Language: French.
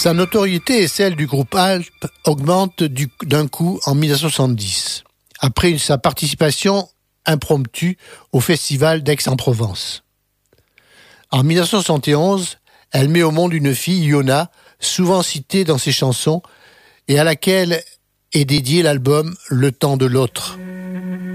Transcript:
Sa notoriété et celle du groupe Alp augmentent d'un coup en 1970, après sa participation impromptue au festival d'Aix-en-Provence. En 1971, elle met au monde une fille, Iona, souvent citée dans ses chansons, et à laquelle est dédié l'album Le temps de l'autre.